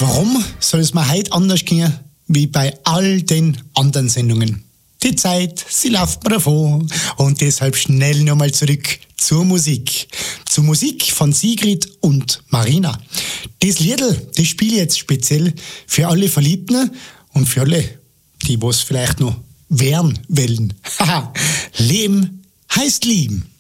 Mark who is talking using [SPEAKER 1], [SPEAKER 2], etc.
[SPEAKER 1] warum soll es mir heute anders gehen wie bei all den anderen Sendungen? Die Zeit, sie läuft mir davon und deshalb schnell nochmal zurück zur Musik. Zur Musik von Sigrid und Marina. Das Liedl, das spiele ich jetzt speziell für alle Verliebten und für alle, die was vielleicht noch werden wollen. Haha, Leben heißt lieben.